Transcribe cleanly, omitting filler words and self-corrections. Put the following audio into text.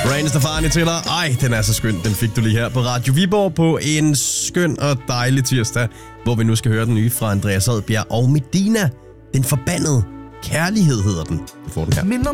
Rain Stefani til dig. Ej, den er så skøn. Den fik du lige her på Radio Viborg på en skøn og dejlig tirsdag, hvor vi nu skal høre den nye fra Andreas Odbjerg og Medina. Den forbandede kærlighed hedder den. Du får den her.